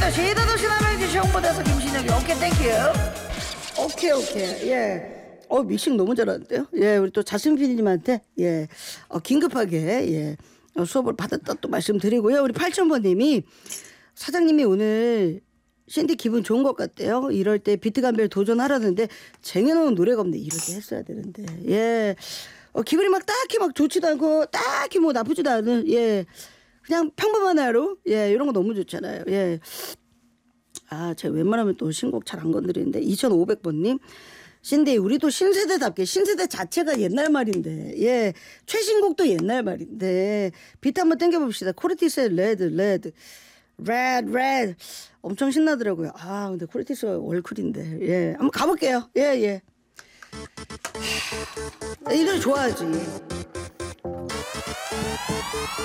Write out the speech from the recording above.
시도시 남양주시 홍보대사 김신영이 오케이 땡큐. 오케이 예. 믹싱 너무 잘하는데요. 예, 우리 또 자신 PD님한테 예, 긴급하게 예, 수업을 받았다 또 말씀드리고요. 우리 8000번님이 사장님이 오늘 신디 기분 좋은 것 같대요. 이럴 때 비트감벨 도전하라는데 쟁여놓은 노래가 없는데 이럴 때 했어야 되는데 예, 기분이 막 딱히 막 좋지도 않고 딱히 뭐 나쁘지도 않은 예, 그냥 평범한 하루 예, 이런 거 너무 좋잖아요. 예. 제가 웬만하면 또 신곡 잘 안 건드리는데 2500번님 신디 우리도 신세대답게 신세대 자체가 옛날 말인데 예 최신곡도 옛날 말인데 비트 한번 땡겨봅시다. 코르티스의 레드 엄청 신나더라고요. 근데 코르티스가 월클인데 예 한번 가볼게요. 예 이 노래 좋아하지.